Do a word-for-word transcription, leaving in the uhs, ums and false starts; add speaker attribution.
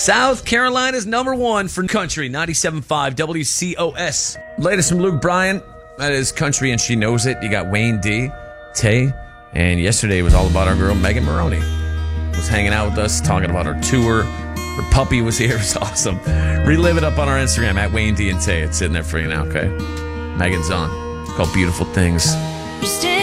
Speaker 1: South Carolina's number one for country, ninety-seven point five W C O S. Latest from Luke Bryan. That is country, and she knows it. You got Wayne D, Tay, and yesterday was all about our girl Megan Maroney. Was hanging out with us, talking about her tour. Her puppy was here. It was awesome. Relive it up on our Instagram at Wayne D and Tay. It's sitting there for you now, okay? Megan's on. It's called Beautiful Things.